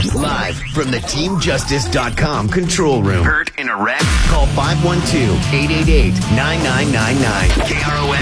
Live from the TeamJustice.com control room. Hurt in a wreck? Call 512-888-9999. KROS.